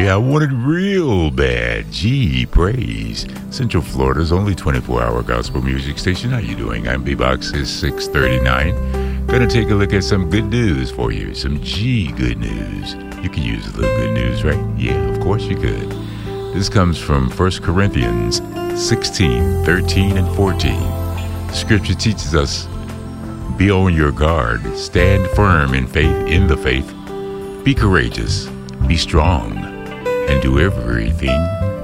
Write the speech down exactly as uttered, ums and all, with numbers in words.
I want it real bad. Gee, praise. Central Florida's only twenty-four hour gospel music station. How you doing? I'm B-Box is six thirty-nine. Gonna take a look at some good news for you. Some G good news. You can use a little good news, right? Yeah, of course you could. This comes from First Corinthians sixteen, thirteen, and fourteen. Scripture teaches us, be on your guard, stand firm in faith, in the faith, be courageous, be strong, and do everything